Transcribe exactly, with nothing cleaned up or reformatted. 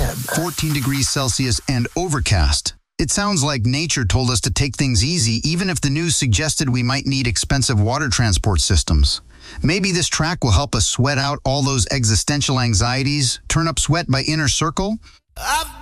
M. fourteen degrees Celsius and overcast. It sounds like nature told us to take things easy, even if the news suggested we might need expensive water transport systems. Maybe this track will help us sweat out all those existential anxieties, turn up sweat by Inner Circle. I've